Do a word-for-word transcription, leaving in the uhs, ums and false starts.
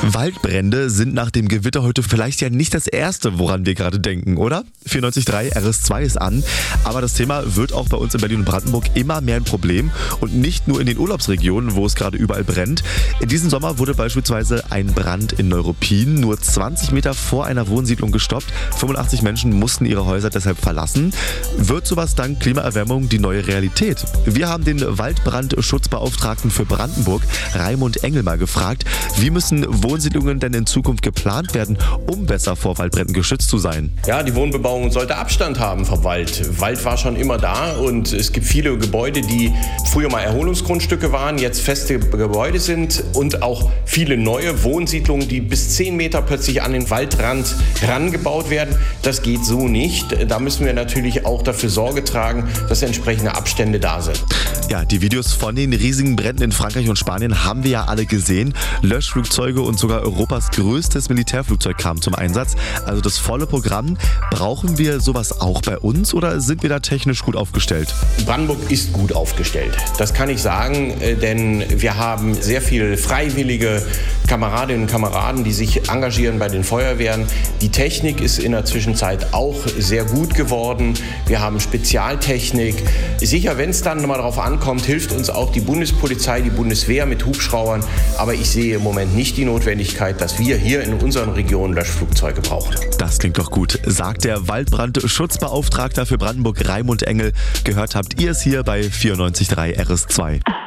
Waldbrände sind nach dem Gewitter heute vielleicht ja nicht das Erste, woran wir gerade denken, oder? vierundneunzig Komma drei R S zwei ist an, aber das Thema wird auch bei uns in Berlin und Brandenburg immer mehr ein Problem und nicht nur in den Urlaubsregionen, wo es gerade überall brennt. In diesem Sommer wurde beispielsweise ein Brand in Neuruppin nur zwanzig Meter vor einer Wohnsiedlung gestoppt. fünfundachtzig Menschen mussten ihre Häuser deshalb verlassen. Wird sowas dank Klimaerwärmung die neue Realität? Wir haben den Waldbrandschutzbeauftragten für Brandenburg, Raimund Engel, mal gefragt, wie müssen Wohnsiedlungen denn in Zukunft geplant werden, um besser vor Waldbränden geschützt zu sein? Ja, die Wohnbebauung sollte Abstand haben vom Wald. Wald war schon immer da und es gibt viele Gebäude, die früher mal Erholungsgrundstücke waren, jetzt feste Gebäude sind und auch viele neue Wohnsiedlungen, die bis zehn Meter plötzlich an den Waldrand rangebaut werden. Das geht so nicht. Da müssen wir natürlich auch dafür Sorge tragen, dass entsprechende Abstände da sind. Ja, die Videos von den riesigen Bränden in Frankreich und Spanien haben wir ja alle gesehen. Löschflugzeuge und sogar Europas größtes Militärflugzeug kamen zum Einsatz. Also das volle Programm. Brauchen wir sowas auch bei uns oder sind wir da technisch gut aufgestellt? Brandenburg ist gut aufgestellt. Das kann ich sagen, denn wir haben sehr viele freiwillige Kameradinnen und Kameraden, die sich engagieren bei den Feuerwehren. Die Technik ist in der Zwischenzeit auch sehr gut geworden. Wir haben Spezialtechnik. Sicher, wenn es dann mal darauf ankommt, hilft uns auch die Bundespolizei, die Bundeswehr mit Hubschraubern. Aber ich sehe im Moment nicht die Notwendigkeit, dass wir hier in unseren Regionen Löschflugzeuge brauchen. Das klingt doch gut, sagt der Waldbrandschutzbeauftragte für Brandenburg, Raimund Engel. Gehört habt ihr es hier bei vierundneunzig Komma drei R S zwei.